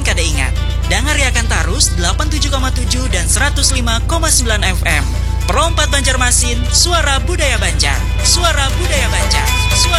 kada ingat. Dengar Riakan Tarus 87,7 dan 105,9 FM. Perompat Banjarmasin, suara budaya Banjar. Suara budaya Banjar. Suara